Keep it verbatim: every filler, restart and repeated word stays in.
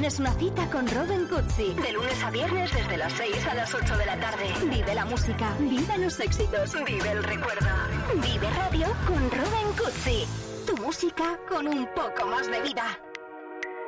tienes una cita con Robin Cutsi. De lunes a viernes desde las seis a las ocho de la tarde. Vive la música, vive los éxitos, vive el recuerdo. Vive Radio con Robin Cutsi. Tu música con un poco más de vida.